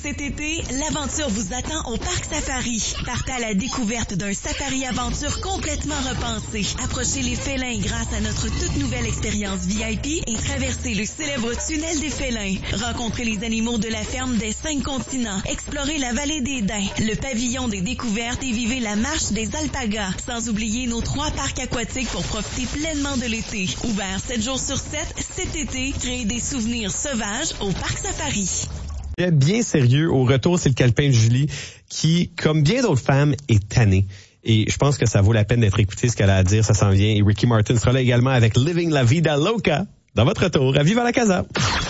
Cet été, l'aventure vous attend au Parc Safari. Partez à la découverte d'un safari-aventure complètement repensé. Approchez les félins grâce à notre toute nouvelle expérience VIP et traversez le célèbre tunnel des félins. Rencontrez les animaux de la ferme des 5 continents. Explorez la vallée des Daims, le pavillon des découvertes et vivez la marche des alpagas. Sans oublier nos 3 parcs aquatiques pour profiter pleinement de l'été. Ouvert 7 jours sur 7, cet été, créez des souvenirs sauvages au Parc Safari. Bien sérieux, au retour, c'est le calepin de Julie qui, comme bien d'autres femmes, est tannée. Et je pense que ça vaut la peine d'être écouté ce qu'elle a à dire, ça s'en vient. Et Ricky Martin sera là également avec Living la Vida Loca dans votre retour à Viva la Casa.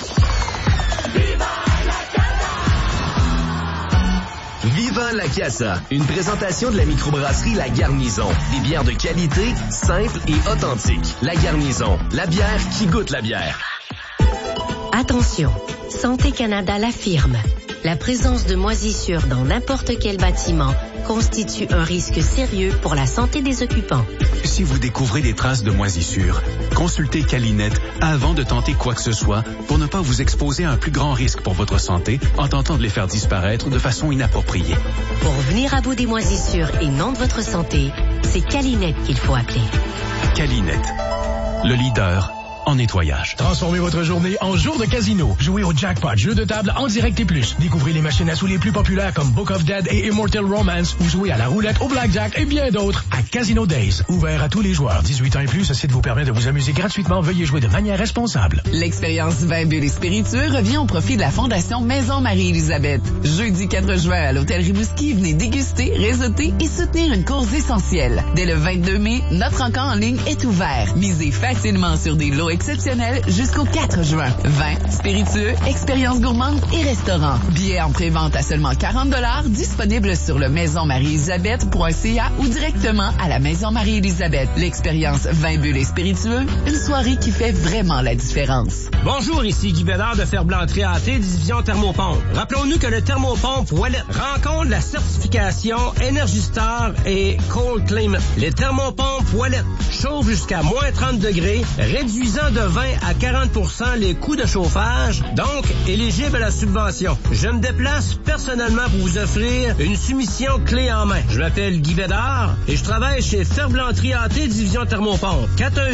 Viva la Casa, une présentation de la microbrasserie La Garnison. Des bières de qualité, simples et authentiques. La Garnison, la bière qui goûte la bière. Attention, Santé Canada l'affirme. La présence de moisissures dans n'importe quel bâtiment constitue un risque sérieux pour la santé des occupants. Si vous découvrez des traces de moisissures, consultez Calinet avant de tenter quoi que ce soit pour ne pas vous exposer à un plus grand risque pour votre santé en tentant de les faire disparaître de façon inappropriée. Pour venir à bout des moisissures et non de votre santé, c'est Calinet qu'il faut appeler. Calinet, le leader en nettoyage. Transformez votre journée en jour de casino. Jouez au jackpot, jeu de table en direct et plus. Découvrez les machines à sous les plus populaires comme Book of Dead et Immortal Romance ou jouez à la roulette, au blackjack et bien d'autres à Casino Days. Ouvert à tous les joueurs. 18 ans et plus, ce site vous permet de vous amuser gratuitement. Veuillez jouer de manière responsable. L'expérience vin, bulles et spiritueux revient au profit de la Fondation Maison Marie-Élisabeth. Jeudi 4 juin à l'Hôtel Rimouski, venez déguster, réseauter et soutenir une cause essentielle. Dès le 22 mai, notre encamp en ligne est ouvert. Misez facilement sur des lots exceptionnel jusqu'au 4 juin. Vin, spiritueux, expériences gourmandes et restaurants. Billets en pré-vente à seulement 40 $, disponibles sur le maisonmarielisabeth.ca ou directement à la Maison Marie-Élisabeth. L'expérience vin, bulles et spiritueux, une soirée qui fait vraiment la différence. Bonjour, ici Guy Bédard de Ferblanterie AT, division Thermopompe. Rappelons-nous que le Thermopompe Wallet rencontre la certification Energy Star et Cold Climate. Les Thermopompes Wallet chauffent jusqu'à moins 30 degrés, réduisant de 20 à 40% les coûts de chauffage, donc éligible à la subvention. Je me déplace personnellement pour vous offrir une soumission clé en main. Je m'appelle Guy Bédard et je travaille chez Ferblanterie AT, division Thermopompe.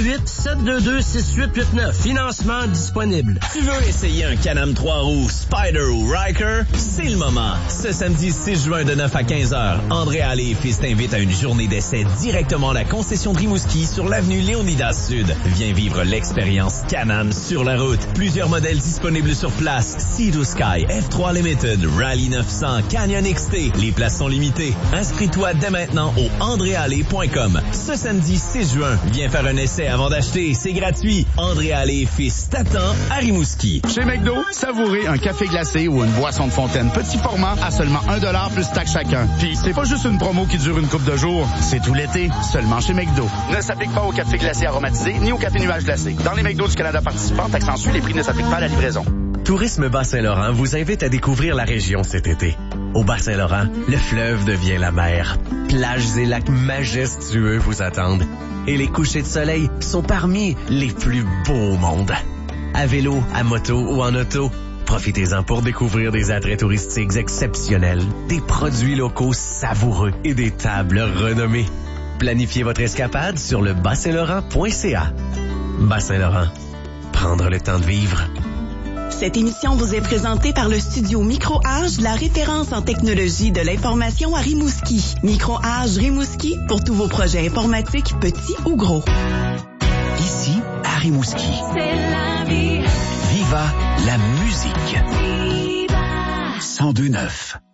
418-722-6889. Financement disponible. Tu veux essayer un Can-Am 3 roues, Spider ou Ryker? C'est le moment. Ce samedi 6 juin de 9 à 15 heures, André Allé et Fils t'invite à une journée d'essai directement à la concession de Rimouski sur l'avenue Léonidas Sud. Viens vivre l'expérience Can-Am sur la route. Plusieurs modèles disponibles sur place. Sea-Doo Sky, F3 Limited, Rally 900, Canyon XT. Les places sont limitées. Inscris-toi dès maintenant au andréallé.com. Ce samedi 6 juin, viens faire un essai avant d'acheter. C'est gratuit. André Allé et Fils t'attend à Rimouski. Chez McDo, savourez un café glacé ou une boisson de fontaine petit format à seulement 1 $ plus taxe chacun. Puis, c'est pas juste une promo qui dure une couple de jours. C'est tout l'été, seulement chez McDo. Ne s'applique pas au café glacé aromatisé ni au café nuage glacé. Dans les McDo du Canada participants, taxe en suit, les prix ne s'appliquent pas à la livraison. Tourisme Bas-Saint-Laurent vous invite à découvrir la région cet été. Au Bas-Saint-Laurent, le fleuve devient la mer. Plages et lacs majestueux vous attendent. Et les couchers de soleil sont parmi les plus beaux au monde. À vélo, à moto ou en auto, profitez-en pour découvrir des attraits touristiques exceptionnels, des produits locaux savoureux et des tables renommées. Planifiez votre escapade sur le bassaintlaurent.ca. Bas-Saint-Laurent, prendre le temps de vivre. Cette émission vous est présentée par le studio Micro-Age, la référence en technologie de l'information à Rimouski. Micro-Age Rimouski, pour tous vos projets informatiques, petits ou gros. Ici, à Rimouski. C'est la vie. Viva la musique. Viva. 102.9.